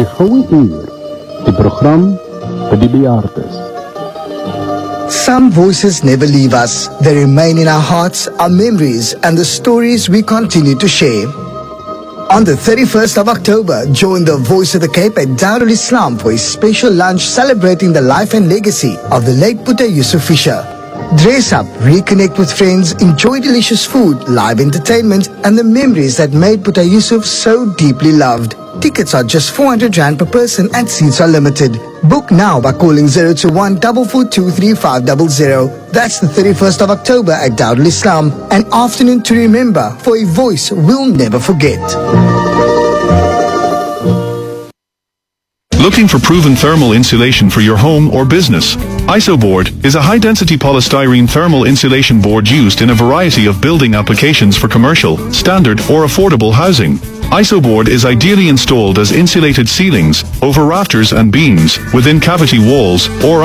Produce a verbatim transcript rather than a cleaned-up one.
Die Goue Uur, die program vir die bejaardes. Some voices never leave us. They remain in our hearts, our memories, and the stories we continue to share. On the thirty-first of October, join the Voice of the Cape at Darul Islam for a special lunch celebrating the life and legacy of the late Puta Yusuf Fisher. Dress up, reconnect with friends, enjoy delicious food, live entertainment, and the memories that made Puta Yusuf so deeply loved. Tickets are just four hundred rand per person and seats are limited. Book now by calling zero two one, four four two, three five zero zero. That's the thirty-first of October at Darul Islam, an afternoon to remember for a voice we'll never forget. Looking for proven thermal insulation for your home or business? IsoBoard is a high-density polystyrene thermal insulation board used in a variety of building applications for commercial, standard or affordable housing. IsoBoard is ideally installed as insulated ceilings, over rafters and beams, within cavity walls, or